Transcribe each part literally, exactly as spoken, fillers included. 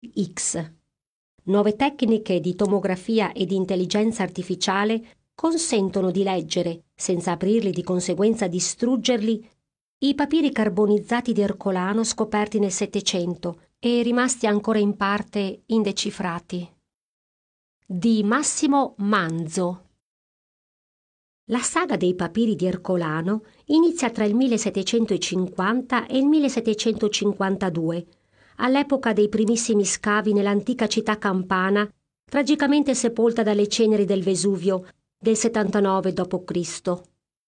X. Nuove tecniche di tomografia e di intelligenza artificiale consentono di leggere, senza aprirli di conseguenza distruggerli, i papiri carbonizzati di Ercolano scoperti nel Settecento e rimasti ancora in parte indecifrati. Di Massimo Manzo. La saga dei papiri di Ercolano inizia tra il millesettecentocinquanta e il millesettecentocinquantadue, all'epoca dei primissimi scavi nell'antica città campana, tragicamente sepolta dalle ceneri del Vesuvio del settantanove dopo Cristo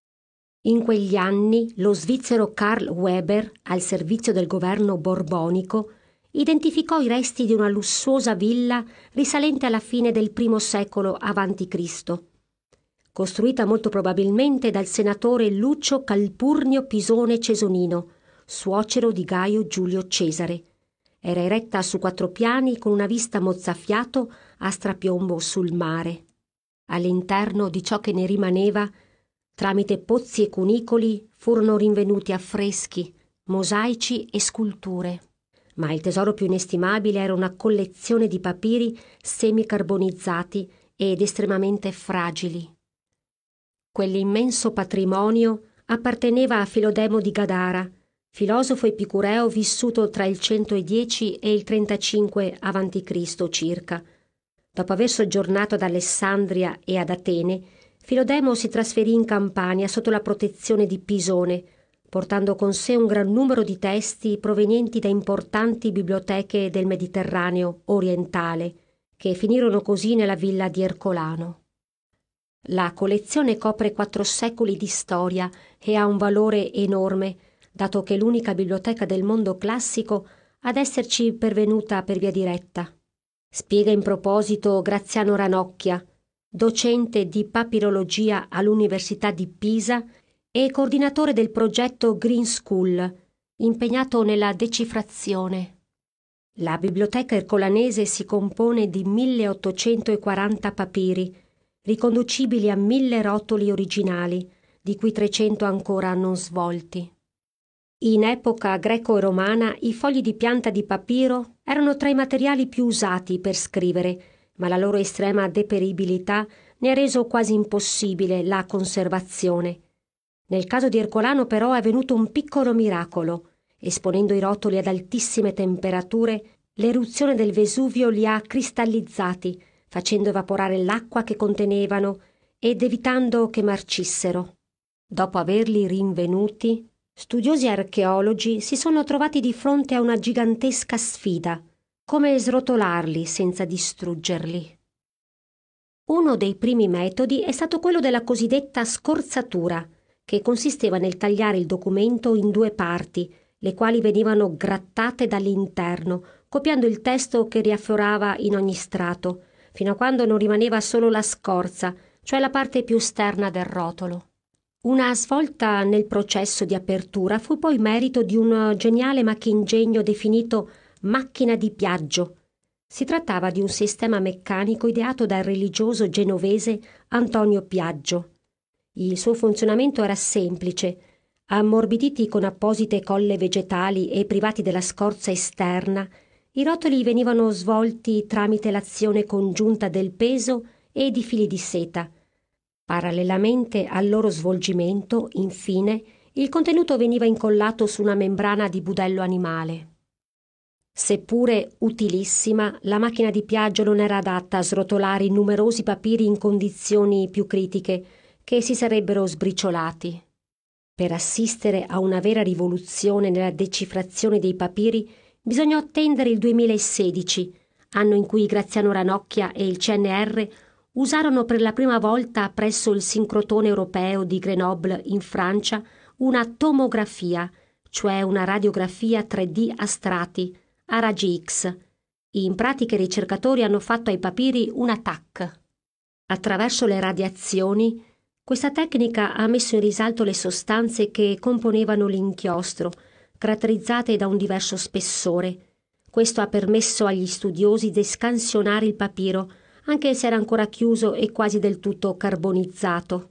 In quegli anni lo svizzero Karl Weber, al servizio del governo borbonico, identificò i resti di una lussuosa villa risalente alla fine del primo secolo avanti Cristo, costruita molto probabilmente dal senatore Lucio Calpurnio Pisone Cesonino, suocero di Gaio Giulio Cesare. Era eretta su quattro piani con una vista mozzafiato a strapiombo sul mare. All'interno di ciò che ne rimaneva, tramite pozzi e cunicoli, furono rinvenuti affreschi, mosaici e sculture. Ma il tesoro più inestimabile era una collezione di papiri semicarbonizzati ed estremamente fragili. Quell'immenso patrimonio apparteneva a Filodemo di Gadara, filosofo epicureo vissuto tra il centodieci e il trentacinque avanti Cristo circa. Dopo aver soggiornato ad Alessandria e ad Atene, Filodemo si trasferì in Campania sotto la protezione di Pisone, portando con sé un gran numero di testi provenienti da importanti biblioteche del Mediterraneo orientale, che finirono così nella villa di Ercolano. La collezione copre quattro secoli di storia e ha un valore enorme, dato che è l'unica biblioteca del mondo classico ad esserci pervenuta per via diretta. Spiega in proposito Graziano Ranocchia, docente di papirologia all'Università di Pisa e coordinatore del progetto Green School, impegnato nella decifrazione. La biblioteca ercolanese si compone di milleottocentoquaranta papiri, riconducibili a mille rotoli originali, di cui trecento ancora non svolti. In epoca greco-romana i fogli di pianta di papiro erano tra i materiali più usati per scrivere, ma la loro estrema deperibilità ne ha reso quasi impossibile la conservazione. Nel caso di Ercolano però è avvenuto un piccolo miracolo. Esponendo i rotoli ad altissime temperature, l'eruzione del Vesuvio li ha cristallizzati, facendo evaporare l'acqua che contenevano ed evitando che marcissero. Dopo averli rinvenuti, studiosi archeologi si sono trovati di fronte a una gigantesca sfida: come srotolarli senza distruggerli. Uno dei primi metodi è stato quello della cosiddetta scorzatura, che consisteva nel tagliare il documento in due parti, le quali venivano grattate dall'interno, copiando il testo che riaffiorava in ogni strato, fino a quando non rimaneva solo la scorza, cioè la parte più esterna del rotolo. Una svolta nel processo di apertura fu poi merito di un geniale macchingegno definito macchina di Piaggio. Si trattava di un sistema meccanico ideato dal religioso genovese Antonio Piaggio. Il suo funzionamento era semplice. Ammorbiditi con apposite colle vegetali e privati della scorza esterna, i rotoli venivano svolti tramite l'azione congiunta del peso e di fili di seta. Parallelamente al loro svolgimento, infine, il contenuto veniva incollato su una membrana di budello animale. Seppure utilissima, la macchina di Piaggio non era adatta a srotolare i numerosi papiri in condizioni più critiche, che si sarebbero sbriciolati. Per assistere a una vera rivoluzione nella decifrazione dei papiri bisognò attendere il duemilasedici, anno in cui Graziano Ranocchia e il C N R usarono per la prima volta presso il sincrotrone europeo di Grenoble in Francia una tomografia, cioè una radiografia tre D a strati, a raggi X. In pratica i ricercatori hanno fatto ai papiri una T A C. Attraverso le radiazioni, questa tecnica ha messo in risalto le sostanze che componevano l'inchiostro, caratterizzate da un diverso spessore. Questo ha permesso agli studiosi di scansionare il papiro, anche se era ancora chiuso e quasi del tutto carbonizzato.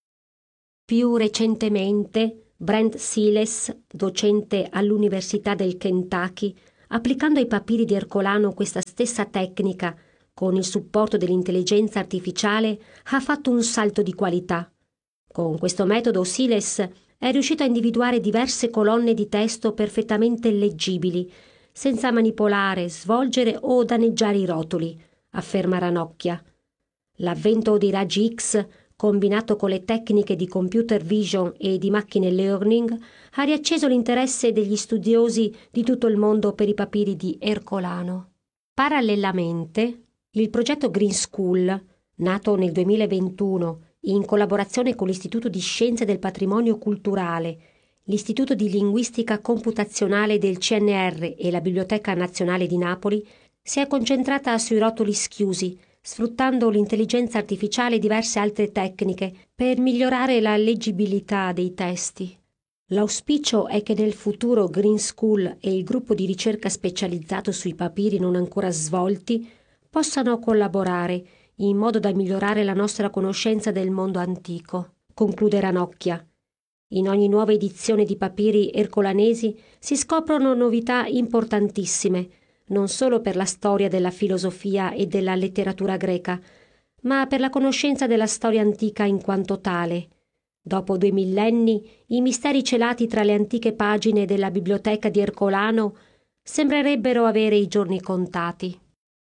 Più recentemente, Brent Siles, docente all'Università del Kentucky, Applicando ai papiri di Ercolano questa stessa tecnica, con il supporto dell'intelligenza artificiale, ha fatto un salto di qualità. Con questo metodo Siles è riuscito a individuare diverse colonne di testo perfettamente leggibili, senza manipolare, svolgere o danneggiare i rotoli, afferma Ranocchia. L'avvento dei raggi X, combinato con le tecniche di computer vision e di macchine learning, ha riacceso l'interesse degli studiosi di tutto il mondo per i papiri di Ercolano. Parallelamente, il progetto Green School, nato nel duemilaventuno in collaborazione con l'Istituto di Scienze del Patrimonio Culturale, l'Istituto di Linguistica Computazionale del C N R e la Biblioteca Nazionale di Napoli, si è concentrata sui rotoli schiusi, sfruttando l'intelligenza artificiale e diverse altre tecniche per migliorare la leggibilità dei testi. L'auspicio è che nel futuro Green School e il gruppo di ricerca specializzato sui papiri non ancora svolti possano collaborare in modo da migliorare la nostra conoscenza del mondo antico, conclude Ranocchia. In ogni nuova edizione di papiri ercolanesi si scoprono novità importantissime, non solo per la storia della filosofia e della letteratura greca, ma per la conoscenza della storia antica in quanto tale. Dopo due millenni, i misteri celati tra le antiche pagine della biblioteca di Ercolano sembrerebbero avere i giorni contati.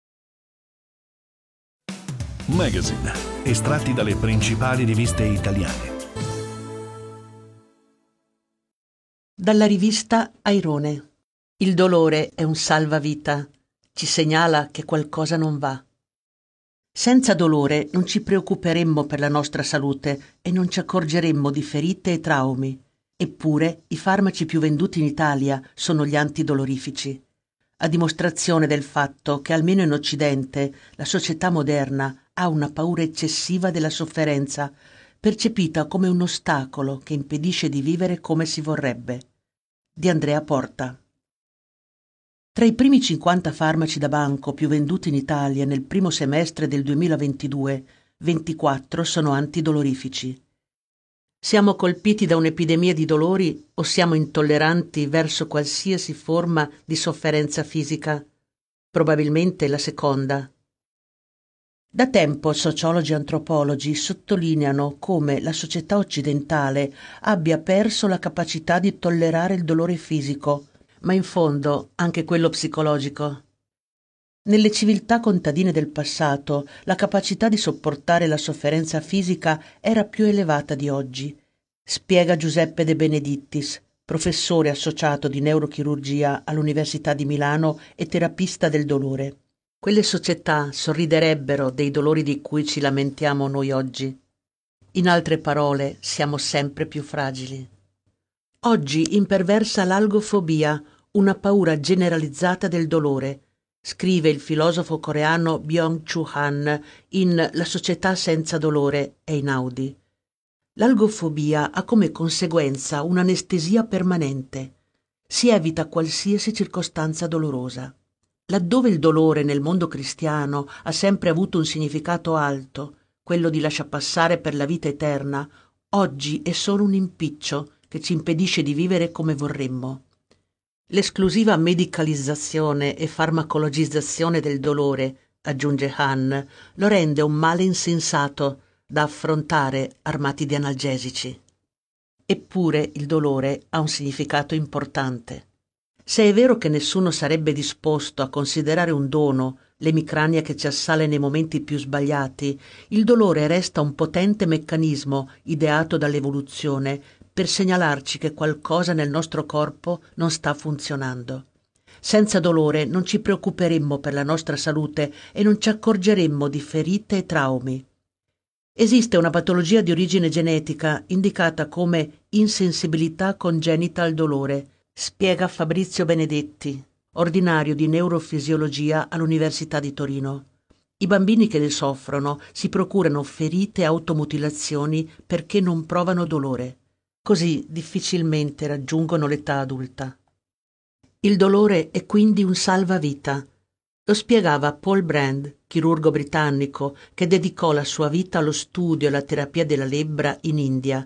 Magazine, estratti dalle principali riviste italiane. Dalla rivista Airone. Il dolore è un salvavita, ci segnala che qualcosa non va. Senza dolore non ci preoccuperemmo per la nostra salute e non ci accorgeremmo di ferite e traumi. Eppure i farmaci più venduti in Italia sono gli antidolorifici, a dimostrazione del fatto che almeno in Occidente la società moderna ha una paura eccessiva della sofferenza, percepita come un ostacolo che impedisce di vivere come si vorrebbe. Di Andrea Porta. Tra i primi cinquanta farmaci da banco più venduti in Italia nel primo semestre del duemilaventidue, ventiquattro sono antidolorifici. Siamo colpiti da un'epidemia di dolori o siamo intolleranti verso qualsiasi forma di sofferenza fisica? Probabilmente la seconda. Da tempo sociologi e antropologi sottolineano come la società occidentale abbia perso la capacità di tollerare il dolore fisico, ma in fondo anche quello psicologico. Nelle civiltà contadine del passato la capacità di sopportare la sofferenza fisica era più elevata di oggi, spiega Giuseppe De Benedittis, professore associato di neurochirurgia all'Università di Milano e terapista del dolore. Quelle società sorriderebbero dei dolori di cui ci lamentiamo noi oggi. In altre parole, siamo sempre più fragili. Oggi imperversa l'algofobia, una paura generalizzata del dolore, scrive il filosofo coreano Byung-Chul Han in La società senza dolore e Einaudi. L'algofobia ha come conseguenza un'anestesia permanente. Si evita qualsiasi circostanza dolorosa. Laddove il dolore nel mondo cristiano ha sempre avuto un significato alto, quello di lasciapassare per la vita eterna, oggi è solo un impiccio che ci impedisce di vivere come vorremmo. L'esclusiva medicalizzazione e farmacologizzazione del dolore, aggiunge Han, lo rende un male insensato da affrontare armati di analgesici. Eppure il dolore ha un significato importante. Se è vero che nessuno sarebbe disposto a considerare un dono l'emicrania che ci assale nei momenti più sbagliati, il dolore resta un potente meccanismo ideato dall'evoluzione per segnalarci che qualcosa nel nostro corpo non sta funzionando. Senza dolore non ci preoccuperemmo per la nostra salute e non ci accorgeremmo di ferite e traumi. Esiste una patologia di origine genetica indicata come insensibilità congenita al dolore, spiega Fabrizio Benedetti, ordinario di neurofisiologia all'Università di Torino. I bambini che ne soffrono si procurano ferite e automutilazioni perché non provano dolore. Così difficilmente raggiungono l'età adulta. Il dolore è quindi un salvavita. Lo spiegava Paul Brand, chirurgo britannico che dedicò la sua vita allo studio e alla terapia della lebbra in India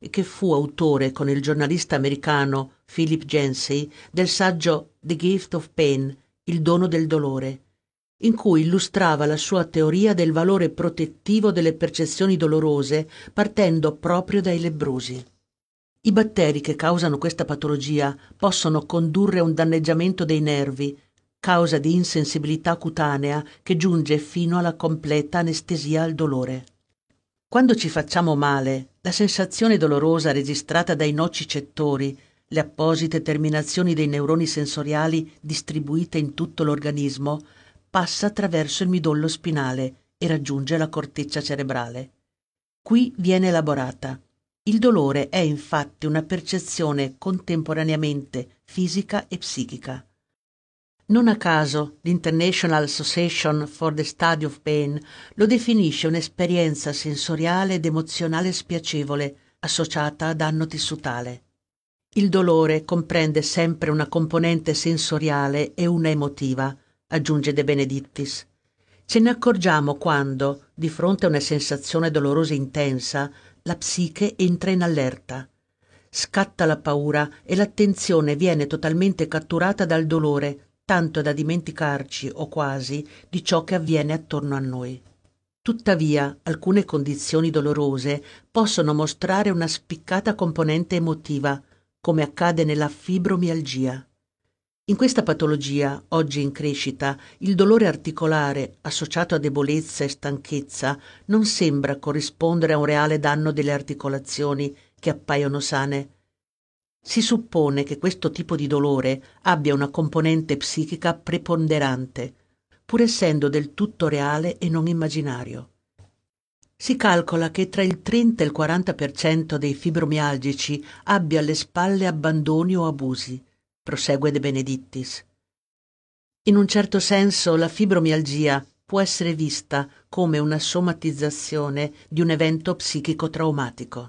e che fu autore con il giornalista americano Philip Yancey del saggio The Gift of Pain, il dono del dolore, in cui illustrava la sua teoria del valore protettivo delle percezioni dolorose partendo proprio dai lebbrosi. I batteri che causano questa patologia possono condurre a un danneggiamento dei nervi, causa di insensibilità cutanea che giunge fino alla completa anestesia al dolore. Quando ci facciamo male, la sensazione dolorosa registrata dai nocicettori, le apposite terminazioni dei neuroni sensoriali distribuite in tutto l'organismo, passa attraverso il midollo spinale e raggiunge la corteccia cerebrale. Qui viene elaborata. Il dolore è infatti una percezione contemporaneamente fisica e psichica. Non a caso l'International Association for the Study of Pain lo definisce un'esperienza sensoriale ed emozionale spiacevole associata a danno tissutale. Il dolore comprende sempre una componente sensoriale e una emotiva, aggiunge De Benedictis. Ce ne accorgiamo quando, di fronte a una sensazione dolorosa intensa, la psiche entra in allerta. Scatta la paura e l'attenzione viene totalmente catturata dal dolore, tanto da dimenticarci, o quasi, di ciò che avviene attorno a noi. Tuttavia, alcune condizioni dolorose possono mostrare una spiccata componente emotiva, come accade nella fibromialgia. In questa patologia, oggi in crescita, il dolore articolare, associato a debolezza e stanchezza, non sembra corrispondere a un reale danno delle articolazioni che appaiono sane. Si suppone che questo tipo di dolore abbia una componente psichica preponderante, pur essendo del tutto reale e non immaginario. Si calcola che tra il trenta e il quaranta per cento dei fibromialgici abbia alle spalle abbandoni o abusi, prosegue De Benedictis. In un certo senso la fibromialgia può essere vista come una somatizzazione di un evento psichico traumatico.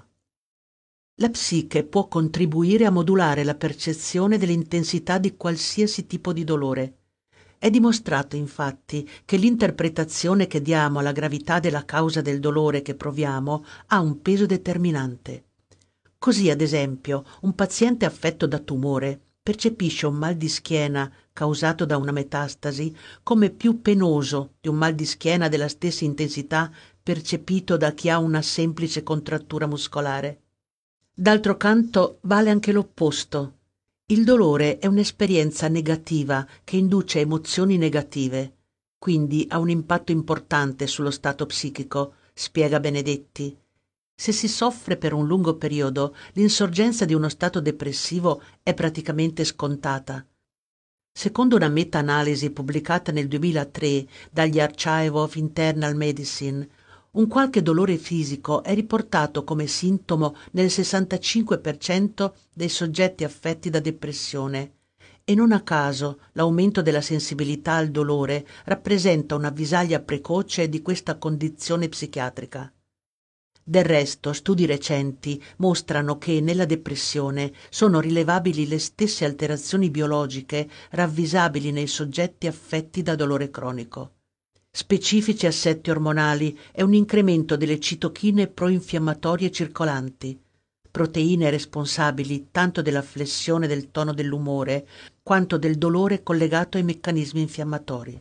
La psiche può contribuire a modulare la percezione dell'intensità di qualsiasi tipo di dolore. È dimostrato infatti che l'interpretazione che diamo alla gravità della causa del dolore che proviamo ha un peso determinante. Così, ad esempio, un paziente affetto da tumore percepisce un mal di schiena causato da una metastasi come più penoso di un mal di schiena della stessa intensità percepito da chi ha una semplice contrattura muscolare. D'altro canto vale anche l'opposto. Il dolore è un'esperienza negativa che induce emozioni negative, quindi ha un impatto importante sullo stato psichico, spiega Benedetti. Se si soffre per un lungo periodo, l'insorgenza di uno stato depressivo è praticamente scontata. Secondo una meta-analisi pubblicata nel duemilatré dagli Archive of Internal Medicine, un qualche dolore fisico è riportato come sintomo nel sessantacinque per cento dei soggetti affetti da depressione e non a caso l'aumento della sensibilità al dolore rappresenta un'avvisaglia precoce di questa condizione psichiatrica. Del resto, studi recenti mostrano che nella depressione sono rilevabili le stesse alterazioni biologiche ravvisabili nei soggetti affetti da dolore cronico. Specifici assetti ormonali e un incremento delle citochine proinfiammatorie circolanti, proteine responsabili tanto della flessione del tono dell'umore quanto del dolore collegato ai meccanismi infiammatori.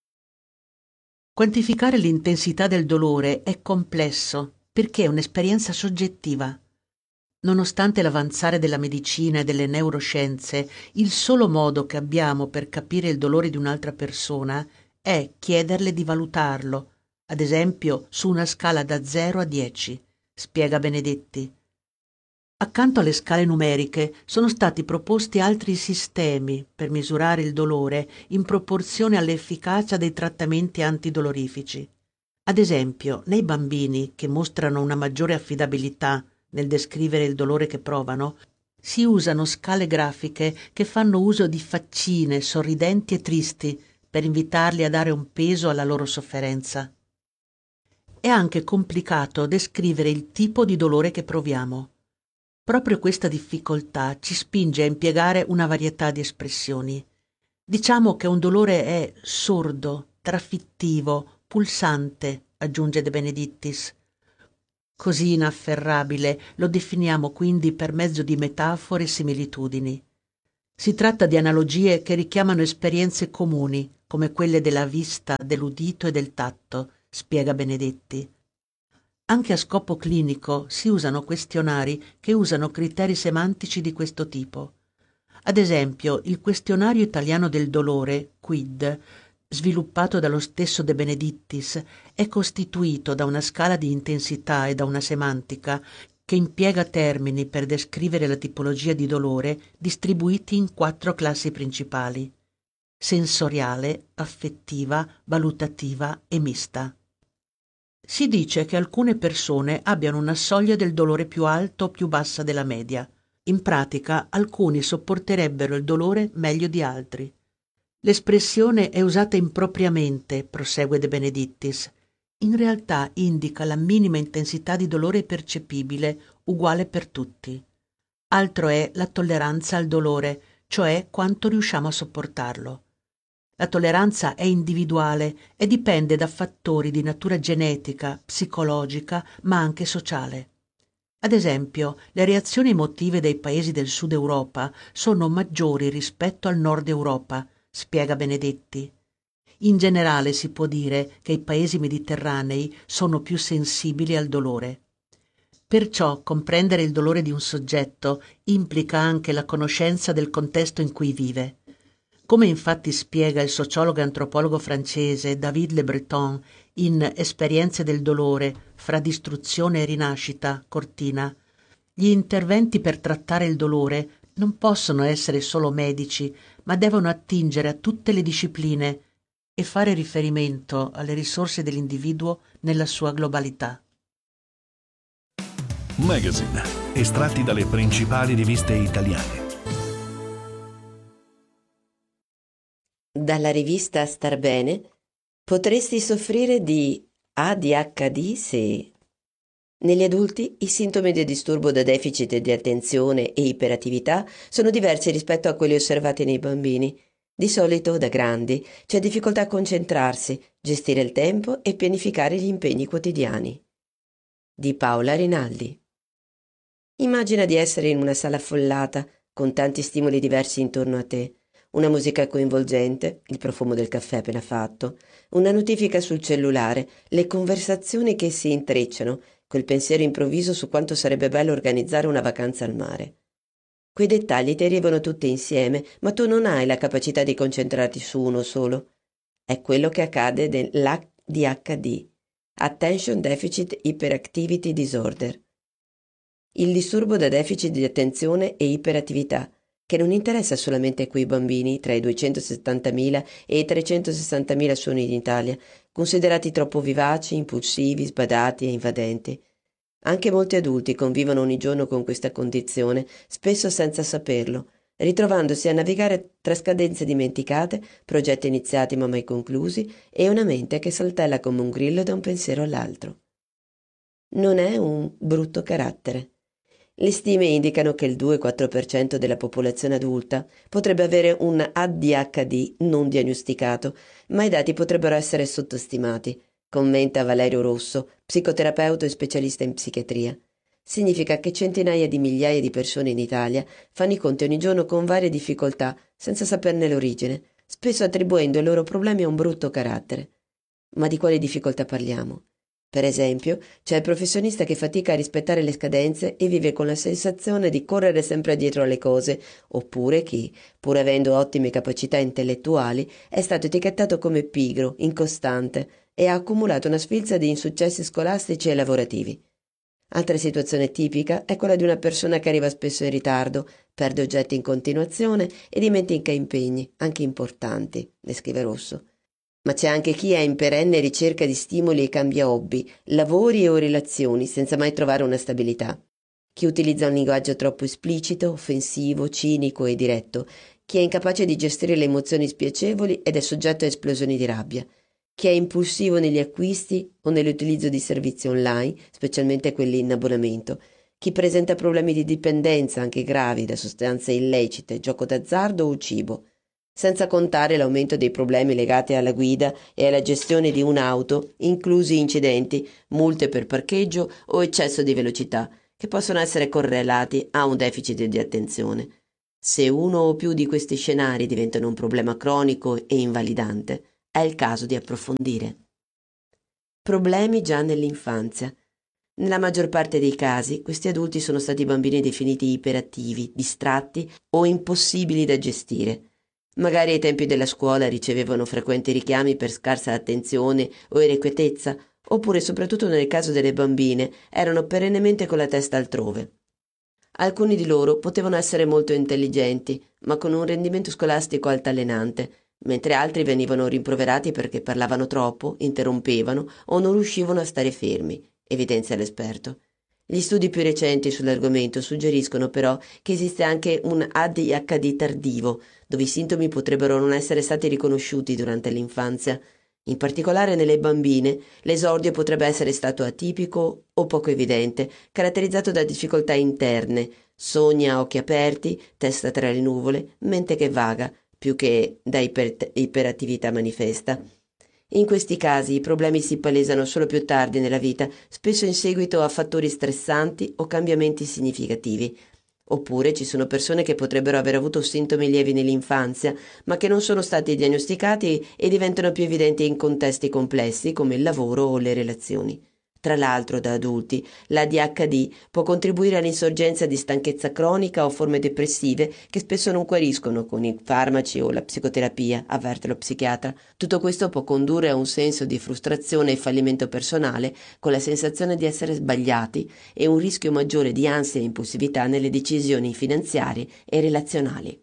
Quantificare l'intensità del dolore è complesso perché è un'esperienza soggettiva. Nonostante l'avanzare della medicina e delle neuroscienze, il solo modo che abbiamo per capire il dolore di un'altra persona è chiederle di valutarlo, ad esempio su una scala da zero a dieci, spiega Benedetti. Accanto alle scale numeriche sono stati proposti altri sistemi per misurare il dolore in proporzione all'efficacia dei trattamenti antidolorifici. Ad esempio, nei bambini che mostrano una maggiore affidabilità nel descrivere il dolore che provano, si usano scale grafiche che fanno uso di faccine sorridenti e tristi per invitarli a dare un peso alla loro sofferenza. È anche complicato descrivere il tipo di dolore che proviamo. Proprio questa difficoltà ci spinge a impiegare una varietà di espressioni. Diciamo che un dolore è sordo, trafittivo, pulsante, aggiunge De Benedictis. Così inafferrabile lo definiamo quindi per mezzo di metafore e similitudini. Si tratta di analogie che richiamano esperienze comuni, come quelle della vista, dell'udito e del tatto, spiega Benedetti. Anche a scopo clinico si usano questionari che usano criteri semantici di questo tipo. Ad esempio, il questionario italiano del dolore, QID, sviluppato dallo stesso De Benedictis, è costituito da una scala di intensità e da una semantica che impiega termini per descrivere la tipologia di dolore distribuiti in quattro classi principali: sensoriale, affettiva, valutativa e mista. Si dice che alcune persone abbiano una soglia del dolore più alta o più bassa della media. In pratica, alcuni sopporterebbero il dolore meglio di altri. L'espressione è usata impropriamente, prosegue De Benedictis. In realtà indica la minima intensità di dolore percepibile, uguale per tutti. Altro è la tolleranza al dolore, cioè quanto riusciamo a sopportarlo. La tolleranza è individuale e dipende da fattori di natura genetica, psicologica, ma anche sociale. Ad esempio, le reazioni emotive dei paesi del Sud Europa sono maggiori rispetto al Nord Europa, spiega Benedetti. In generale si può dire che i paesi mediterranei sono più sensibili al dolore. Perciò comprendere il dolore di un soggetto implica anche la conoscenza del contesto in cui vive. Come infatti spiega il sociologo e antropologo francese David Le Breton in Esperienze del dolore fra distruzione e rinascita, Cortina, gli interventi per trattare il dolore non possono essere solo medici, ma devono attingere a tutte le discipline e fare riferimento alle risorse dell'individuo nella sua globalità. Magazine, estratti dalle principali riviste italiane. Dalla rivista Star Bene: potresti soffrire di A D H D se... Negli adulti i sintomi di disturbo da deficit di attenzione e iperattività sono diversi rispetto a quelli osservati nei bambini. Di solito, da grandi, c'è difficoltà a concentrarsi, gestire il tempo e pianificare gli impegni quotidiani. Di Paola Rinaldi. Immagina di essere in una sala affollata, con tanti stimoli diversi intorno a te. Una musica coinvolgente, il profumo del caffè appena fatto, una notifica sul cellulare, le conversazioni che si intrecciano, quel pensiero improvviso su quanto sarebbe bello organizzare una vacanza al mare. Quei dettagli ti arrivano tutti insieme, ma tu non hai la capacità di concentrarti su uno solo. È quello che accade nell'A D H D, Attention Deficit Hyperactivity Disorder. Il disturbo da deficit di attenzione e iperattività, che non interessa solamente quei bambini, tra i duecentosettantamila e i trecentosessantamila sono in Italia, considerati troppo vivaci, impulsivi, sbadati e invadenti. Anche molti adulti convivono ogni giorno con questa condizione, spesso senza saperlo, ritrovandosi a navigare tra scadenze dimenticate, progetti iniziati ma mai conclusi e una mente che saltella come un grillo da un pensiero all'altro. Non è un brutto carattere. Le stime indicano che il due quattro per cento della popolazione adulta potrebbe avere un A D H D non diagnosticato, ma i dati potrebbero essere sottostimati, commenta Valerio Rosso, psicoterapeuta e specialista in psichiatria. Significa che centinaia di migliaia di persone in Italia fanno i conti ogni giorno con varie difficoltà, senza saperne l'origine, spesso attribuendo i loro problemi a un brutto carattere. Ma di quali difficoltà parliamo? Per esempio, c'è il professionista che fatica a rispettare le scadenze e vive con la sensazione di correre sempre dietro alle cose, oppure chi, pur avendo ottime capacità intellettuali, è stato etichettato come pigro, incostante e ha accumulato una sfilza di insuccessi scolastici e lavorativi. Altra situazione tipica è quella di una persona che arriva spesso in ritardo, perde oggetti in continuazione e dimentica impegni, anche importanti, descrive Rosso. Ma c'è anche chi è in perenne ricerca di stimoli e cambia hobby, lavori o relazioni senza mai trovare una stabilità. Chi utilizza un linguaggio troppo esplicito, offensivo, cinico e diretto. Chi è incapace di gestire le emozioni spiacevoli ed è soggetto a esplosioni di rabbia. Chi è impulsivo negli acquisti o nell'utilizzo di servizi online, specialmente quelli in abbonamento. Chi presenta problemi di dipendenza, anche gravi, da sostanze illecite, gioco d'azzardo o cibo. senza contare l'aumento dei problemi legati alla guida e alla gestione di un'auto, inclusi incidenti, multe per parcheggio o eccesso di velocità, che possono essere correlati a un deficit di attenzione. Se uno o più di questi scenari diventano un problema cronico e invalidante, è il caso di approfondire. Problemi già nell'infanzia. Nella maggior parte dei casi, questi adulti sono stati bambini definiti iperattivi, distratti o impossibili da gestire. Magari ai tempi della scuola ricevevano frequenti richiami per scarsa attenzione o irrequietezza, oppure, soprattutto nel caso delle bambine, erano perennemente con la testa altrove. Alcuni di loro potevano essere molto intelligenti, ma con un rendimento scolastico altalenante, mentre altri venivano rimproverati perché parlavano troppo, interrompevano o non riuscivano a stare fermi, evidenzia l'esperto. Gli studi più recenti sull'argomento suggeriscono però che esiste anche un A D H D tardivo, dove i sintomi potrebbero non essere stati riconosciuti durante l'infanzia. In particolare nelle bambine, l'esordio potrebbe essere stato atipico o poco evidente, caratterizzato da difficoltà interne, sogni a occhi aperti, testa tra le nuvole, mente che vaga, più che da iper- iperattività manifesta. In questi casi i problemi si palesano solo più tardi nella vita, spesso in seguito a fattori stressanti o cambiamenti significativi. Oppure ci sono persone che potrebbero aver avuto sintomi lievi nell'infanzia, ma che non sono stati diagnosticati e diventano più evidenti in contesti complessi come il lavoro o le relazioni. Tra l'altro, da adulti, l'A D H D può contribuire all'insorgenza di stanchezza cronica o forme depressive che spesso non guariscono con i farmaci o la psicoterapia, avverte lo psichiatra. Tutto questo può condurre a un senso di frustrazione e fallimento personale, con la sensazione di essere sbagliati e un rischio maggiore di ansia e impulsività nelle decisioni finanziarie e relazionali.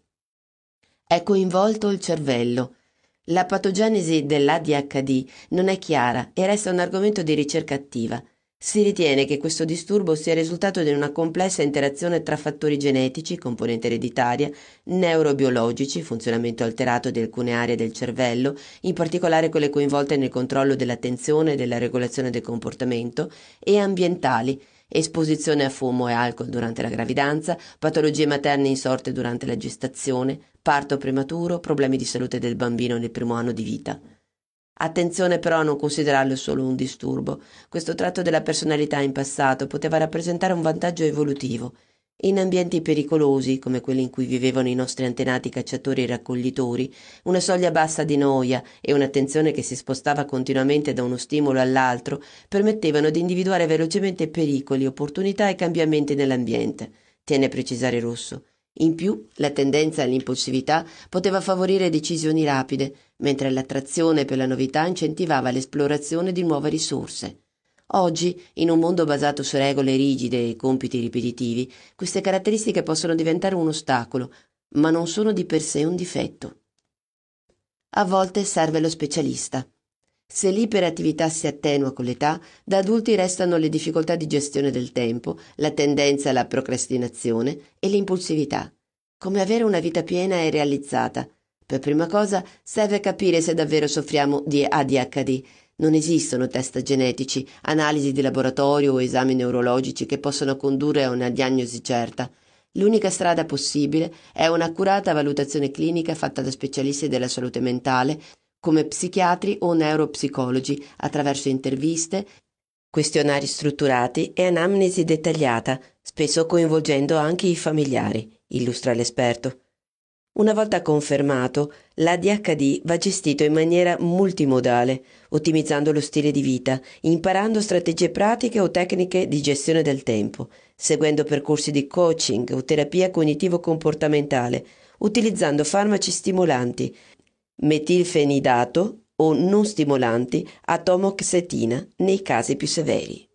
È coinvolto il cervello. La patogenesi dell'A D H D non è chiara e resta un argomento di ricerca attiva. Si ritiene che questo disturbo sia il risultato di una complessa interazione tra fattori genetici, componente ereditaria, neurobiologici, funzionamento alterato di alcune aree del cervello, in particolare quelle coinvolte nel controllo dell'attenzione e della regolazione del comportamento, e ambientali, esposizione a fumo e alcol durante la gravidanza, patologie materne insorte durante la gestazione, parto prematuro, problemi di salute del bambino nel primo anno di vita. Attenzione però a non considerarlo solo un disturbo. Questo tratto della personalità in passato poteva rappresentare un vantaggio evolutivo. In ambienti pericolosi, come quelli in cui vivevano i nostri antenati cacciatori e raccoglitori, una soglia bassa di noia e un'attenzione che si spostava continuamente da uno stimolo all'altro permettevano di individuare velocemente pericoli, opportunità e cambiamenti nell'ambiente, tiene a precisare Rosso. In più, la tendenza all'impulsività poteva favorire decisioni rapide, mentre l'attrazione per la novità incentivava l'esplorazione di nuove risorse. Oggi, in un mondo basato su regole rigide e compiti ripetitivi, queste caratteristiche possono diventare un ostacolo, ma non sono di per sé un difetto. A volte serve lo specialista. Se l'iperattività si attenua con l'età, da adulti restano le difficoltà di gestione del tempo, la tendenza alla procrastinazione e l'impulsività. Come avere una vita piena e realizzata? Per prima cosa serve capire se davvero soffriamo di A D H D. Non esistono test genetici, analisi di laboratorio o esami neurologici che possano condurre a una diagnosi certa. L'unica strada possibile è un'accurata valutazione clinica fatta da specialisti della salute mentale, come psichiatri o neuropsicologi, attraverso interviste, questionari strutturati e anamnesi dettagliata, spesso coinvolgendo anche i familiari, illustra l'esperto. Una volta confermato, l'A D H D va gestito in maniera multimodale, ottimizzando lo stile di vita, imparando strategie pratiche o tecniche di gestione del tempo, seguendo percorsi di coaching o terapia cognitivo-comportamentale, utilizzando farmaci stimolanti, metilfenidato o non stimolanti, atomoxetina nei casi più severi.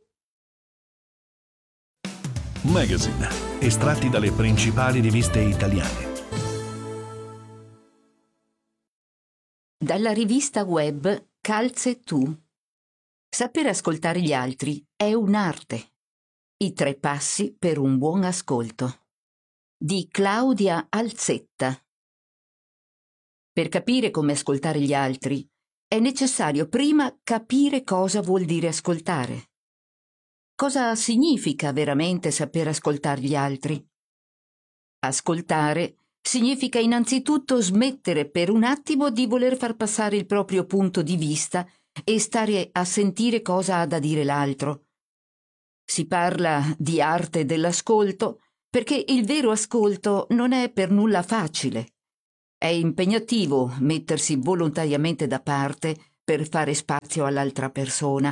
Magazine, estratti dalle principali riviste italiane. Dalla rivista web Calze Tu. Saper ascoltare gli altri è un'arte. I tre passi per un buon ascolto. Di Claudia Alzetta. Per capire come ascoltare gli altri è necessario prima capire cosa vuol dire ascoltare. Cosa significa veramente saper ascoltare gli altri? Ascoltare significa innanzitutto smettere per un attimo di voler far passare il proprio punto di vista e stare a sentire cosa ha da dire l'altro. Si parla di arte dell'ascolto perché il vero ascolto non è per nulla facile. È impegnativo mettersi volontariamente da parte per fare spazio all'altra persona.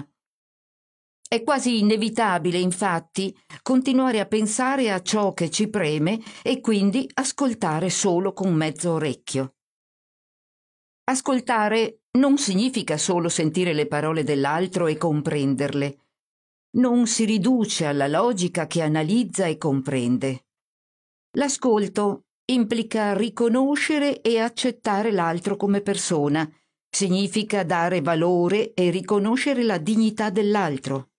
È quasi inevitabile, infatti, continuare a pensare a ciò che ci preme e quindi ascoltare solo con mezzo orecchio. Ascoltare non significa solo sentire le parole dell'altro e comprenderle. Non si riduce alla logica che analizza e comprende. L'ascolto implica riconoscere e accettare l'altro come persona, significa dare valore e riconoscere la dignità dell'altro.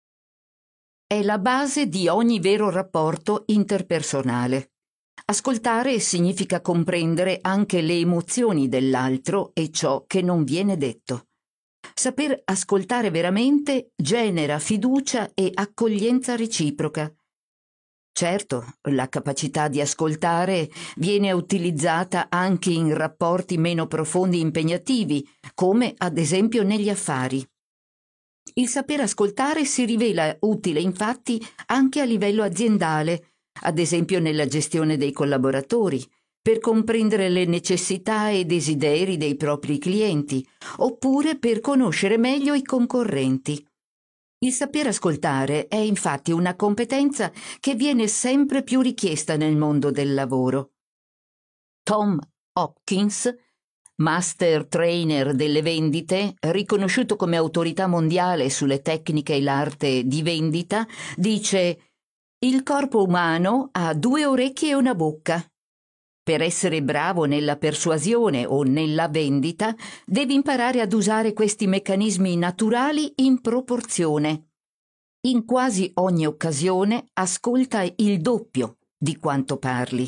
È la base di ogni vero rapporto interpersonale. Ascoltare significa comprendere anche le emozioni dell'altro e ciò che non viene detto. Saper ascoltare veramente genera fiducia e accoglienza reciproca. Certo, la capacità di ascoltare viene utilizzata anche in rapporti meno profondi e impegnativi, come ad esempio negli affari. Il saper ascoltare si rivela utile infatti anche a livello aziendale, ad esempio nella gestione dei collaboratori, per comprendere le necessità e desideri dei propri clienti, oppure per conoscere meglio i concorrenti. Il saper ascoltare è infatti una competenza che viene sempre più richiesta nel mondo del lavoro. Tom Hopkins, master trainer delle vendite, riconosciuto come autorità mondiale sulle tecniche e l'arte di vendita, dice: «Il corpo umano ha due orecchie e una bocca. Per essere bravo nella persuasione o nella vendita, devi imparare ad usare questi meccanismi naturali in proporzione. In quasi ogni occasione ascolta il doppio di quanto parli».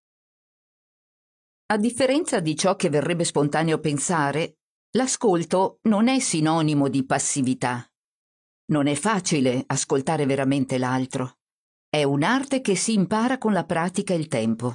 A differenza di ciò che verrebbe spontaneo pensare, l'ascolto non è sinonimo di passività. Non è facile ascoltare veramente l'altro. È un'arte che si impara con la pratica e il tempo.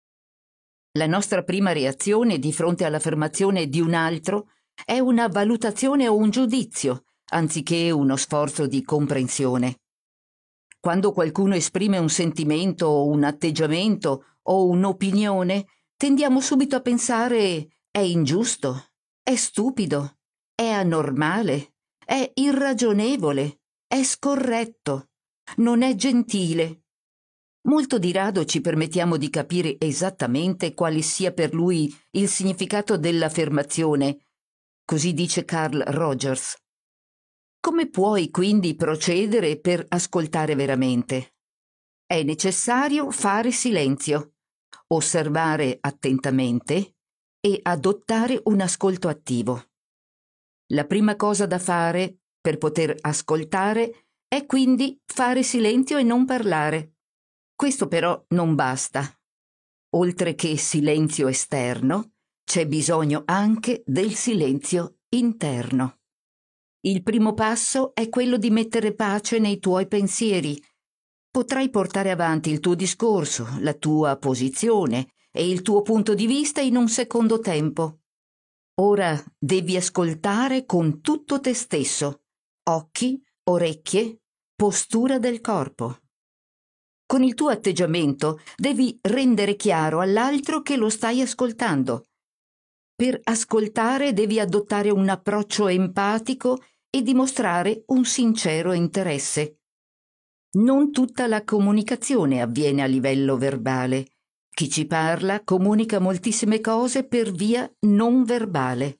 La nostra prima reazione di fronte all'affermazione di un altro è una valutazione o un giudizio, anziché uno sforzo di comprensione. Quando qualcuno esprime un sentimento o un atteggiamento o un'opinione, tendiamo subito a pensare: è ingiusto, è stupido, è anormale, è irragionevole, è scorretto, non è gentile. Molto di rado ci permettiamo di capire esattamente quale sia per lui il significato dell'affermazione. Così dice Carl Rogers. Come puoi quindi procedere per ascoltare veramente? È necessario fare silenzio, osservare attentamente e adottare un ascolto attivo. La prima cosa da fare per poter ascoltare è quindi fare silenzio e non parlare. Questo però non basta. Oltre che silenzio esterno, c'è bisogno anche del silenzio interno. Il primo passo è quello di mettere pace nei tuoi pensieri. Potrai portare avanti il tuo discorso, la tua posizione e il tuo punto di vista in un secondo tempo. Ora devi ascoltare con tutto te stesso, occhi, orecchie, postura del corpo. Con il tuo atteggiamento devi rendere chiaro all'altro che lo stai ascoltando. Per ascoltare devi adottare un approccio empatico e dimostrare un sincero interesse. Non tutta la comunicazione avviene a livello verbale. Chi ci parla comunica moltissime cose per via non verbale.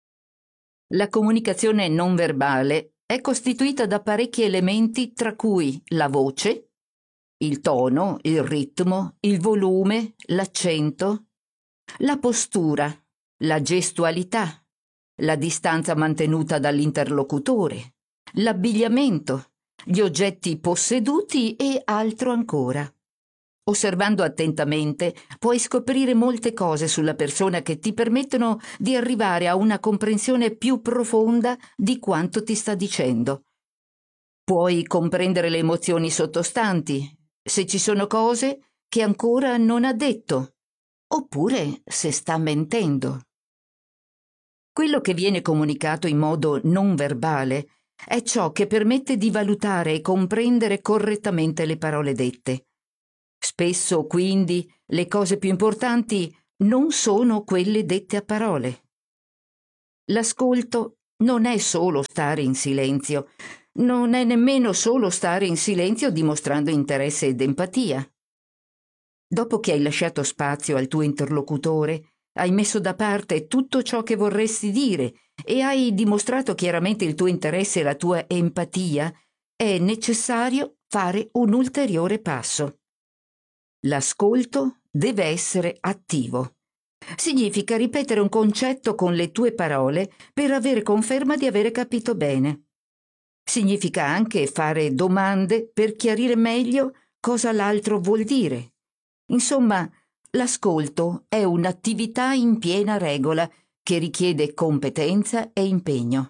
La comunicazione non verbale è costituita da parecchi elementi, tra cui la voce, il tono, il ritmo, il volume, l'accento, la postura, la gestualità, la distanza mantenuta dall'interlocutore, l'abbigliamento, gli oggetti posseduti e altro ancora. Osservando attentamente puoi scoprire molte cose sulla persona che ti permettono di arrivare a una comprensione più profonda di quanto ti sta dicendo. Puoi comprendere le emozioni sottostanti, se ci sono cose che ancora non ha detto, oppure se sta mentendo. Quello che viene comunicato in modo non verbale è ciò che permette di valutare e comprendere correttamente le parole dette. Spesso, quindi, le cose più importanti non sono quelle dette a parole. L'ascolto non è solo stare in silenzio, non è nemmeno solo stare in silenzio dimostrando interesse ed empatia. Dopo che hai lasciato spazio al tuo interlocutore, hai messo da parte tutto ciò che vorresti dire e hai dimostrato chiaramente il tuo interesse e la tua empatia, è necessario fare un ulteriore passo. L'ascolto deve essere attivo. Significa ripetere un concetto con le tue parole per avere conferma di avere capito bene. Significa anche fare domande per chiarire meglio cosa l'altro vuol dire. Insomma, l'ascolto è un'attività in piena regola che richiede competenza e impegno.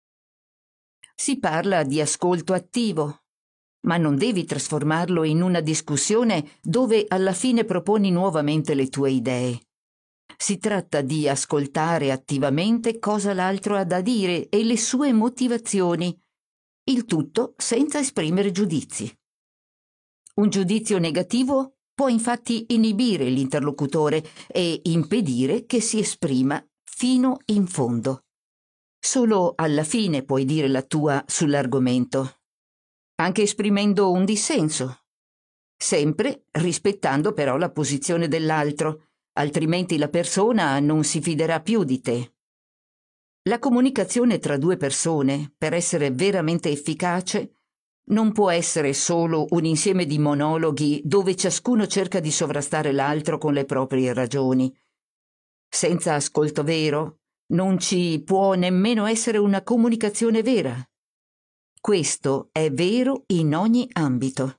Si parla di ascolto attivo, ma non devi trasformarlo in una discussione dove alla fine proponi nuovamente le tue idee. Si tratta di ascoltare attivamente cosa l'altro ha da dire e le sue motivazioni, il tutto senza esprimere giudizi. Un giudizio negativo può infatti inibire l'interlocutore e impedire che si esprima fino in fondo. Solo alla fine puoi dire la tua sull'argomento, anche esprimendo un dissenso, sempre rispettando però la posizione dell'altro, altrimenti la persona non si fiderà più di te. La comunicazione tra due persone, per essere veramente efficace, non può essere solo un insieme di monologhi dove ciascuno cerca di sovrastare l'altro con le proprie ragioni. Senza ascolto vero, non ci può nemmeno essere una comunicazione vera. Questo è vero in ogni ambito.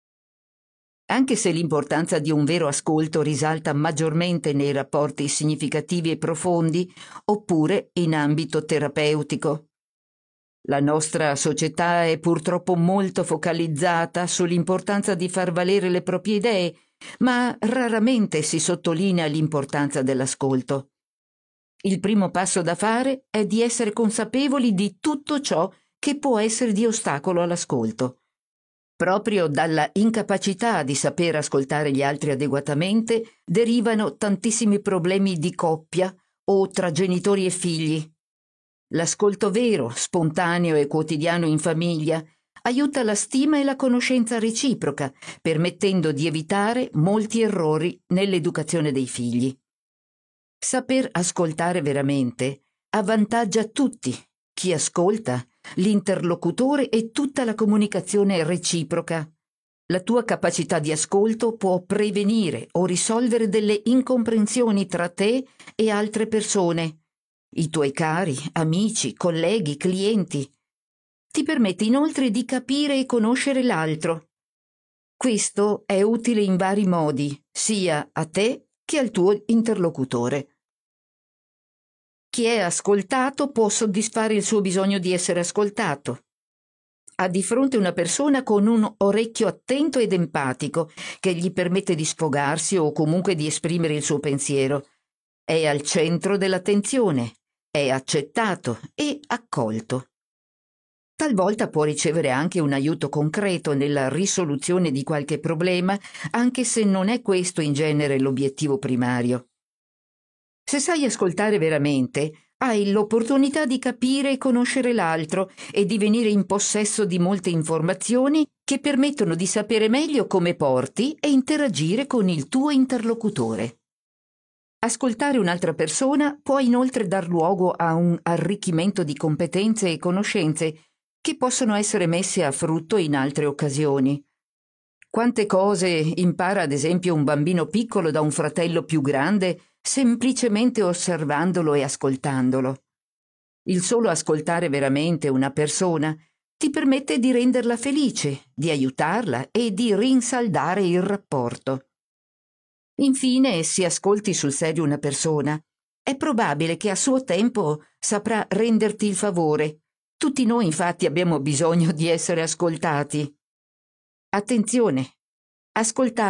Anche se l'importanza di un vero ascolto risalta maggiormente nei rapporti significativi e profondi, oppure in ambito terapeutico. La nostra società è purtroppo molto focalizzata sull'importanza di far valere le proprie idee, ma raramente si sottolinea l'importanza dell'ascolto. Il primo passo da fare è di essere consapevoli di tutto ciò che può essere di ostacolo all'ascolto. Proprio dalla incapacità di saper ascoltare gli altri adeguatamente derivano tantissimi problemi di coppia o tra genitori e figli. L'ascolto vero, spontaneo e quotidiano in famiglia aiuta la stima e la conoscenza reciproca, permettendo di evitare molti errori nell'educazione dei figli. Saper ascoltare veramente avvantaggia tutti, chi ascolta, l'interlocutore e tutta la comunicazione reciproca. La tua capacità di ascolto può prevenire o risolvere delle incomprensioni tra te e altre persone, i tuoi cari, amici, colleghi, clienti. Ti permette inoltre di capire e conoscere l'altro. Questo è utile in vari modi, sia a te che al tuo interlocutore. Chi è ascoltato può soddisfare il suo bisogno di essere ascoltato. Ha di fronte una persona con un orecchio attento ed empatico che gli permette di sfogarsi o comunque di esprimere il suo pensiero. È al centro dell'attenzione, è accettato e accolto. Talvolta può ricevere anche un aiuto concreto nella risoluzione di qualche problema, anche se non è questo in genere l'obiettivo primario. Se sai ascoltare veramente, hai l'opportunità di capire e conoscere l'altro e di venire in possesso di molte informazioni che permettono di sapere meglio come porti e interagire con il tuo interlocutore. Ascoltare un'altra persona può inoltre dar luogo a un arricchimento di competenze e conoscenze che possono essere messe a frutto in altre occasioni. Quante cose impara ad esempio un bambino piccolo da un fratello più grande semplicemente osservandolo e ascoltandolo. Il solo ascoltare veramente una persona ti permette di renderla felice, di aiutarla e di rinsaldare il rapporto. Infine, se ascolti sul serio una persona, è probabile che a suo tempo saprà renderti il favore. Tutti noi infatti abbiamo bisogno di essere ascoltati. Attenzione! Ascoltare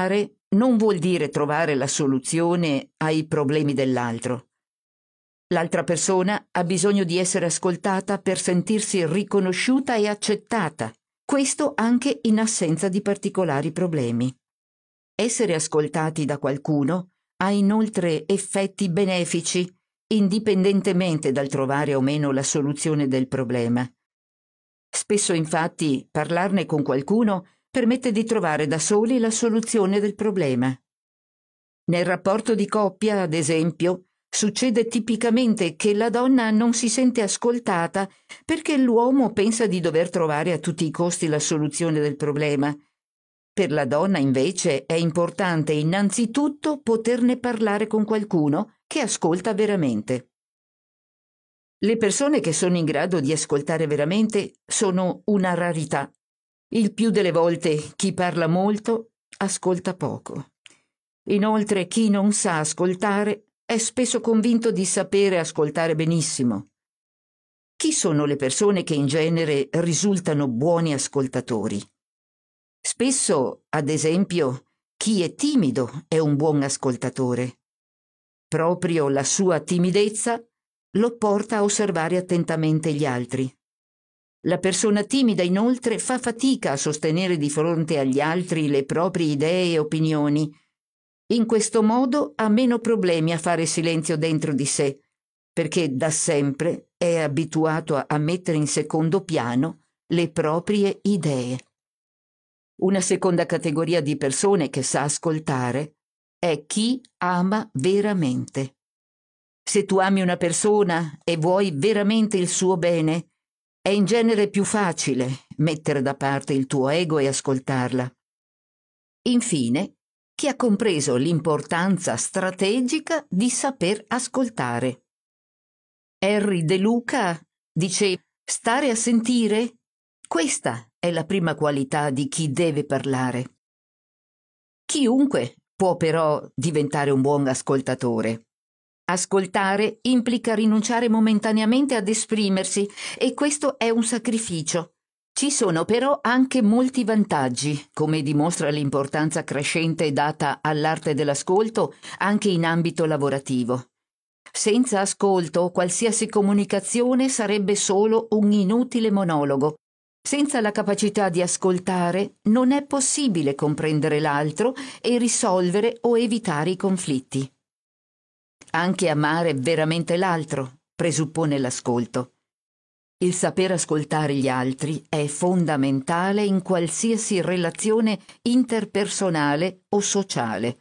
non vuol dire trovare la soluzione ai problemi dell'altro. L'altra persona ha bisogno di essere ascoltata per sentirsi riconosciuta e accettata, questo anche in assenza di particolari problemi. Essere ascoltati da qualcuno ha inoltre effetti benefici, indipendentemente dal trovare o meno la soluzione del problema. Spesso, infatti, parlarne con qualcuno permette di trovare da soli la soluzione del problema. Nel rapporto di coppia, ad esempio, succede tipicamente che la donna non si sente ascoltata perché l'uomo pensa di dover trovare a tutti i costi la soluzione del problema. Per la donna, invece, è importante innanzitutto poterne parlare con qualcuno che ascolta veramente. Le persone che sono in grado di ascoltare veramente sono una rarità. Il più delle volte chi parla molto ascolta poco. Inoltre chi non sa ascoltare è spesso convinto di sapere ascoltare benissimo. Chi sono le persone che in genere risultano buoni ascoltatori? Spesso, ad esempio, chi è timido è un buon ascoltatore. Proprio la sua timidezza lo porta a osservare attentamente gli altri. La persona timida, inoltre, fa fatica a sostenere di fronte agli altri le proprie idee e opinioni. In questo modo ha meno problemi a fare silenzio dentro di sé, perché da sempre è abituato a mettere in secondo piano le proprie idee. Una seconda categoria di persone che sa ascoltare è chi ama veramente. Se tu ami una persona e vuoi veramente il suo bene, è in genere più facile mettere da parte il tuo ego e ascoltarla. Infine, chi ha compreso l'importanza strategica di saper ascoltare. Henry De Luca dice: stare a sentire? Questa è la prima qualità di chi deve parlare. Chiunque può però diventare un buon ascoltatore. Ascoltare implica rinunciare momentaneamente ad esprimersi e questo è un sacrificio. Ci sono però anche molti vantaggi, come dimostra l'importanza crescente data all'arte dell'ascolto anche in ambito lavorativo. Senza ascolto, qualsiasi comunicazione sarebbe solo un inutile monologo. Senza la capacità di ascoltare, non è possibile comprendere l'altro e risolvere o evitare i conflitti. Anche amare veramente l'altro presuppone l'ascolto. Il saper ascoltare gli altri è fondamentale in qualsiasi relazione interpersonale o sociale.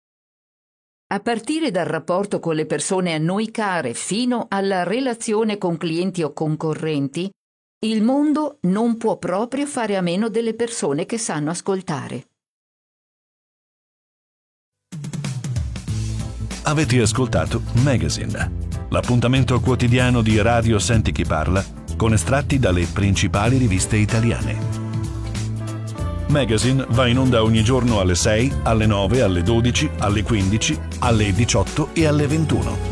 A partire dal rapporto con le persone a noi care fino alla relazione con clienti o concorrenti, il mondo non può proprio fare a meno delle persone che sanno ascoltare. Avete ascoltato Magazine, l'appuntamento quotidiano di Radio Senti Chi Parla con estratti dalle principali riviste italiane. Magazine va in onda ogni giorno alle sei, alle nove, alle dodici, alle quindici, alle diciotto e alle ventuno.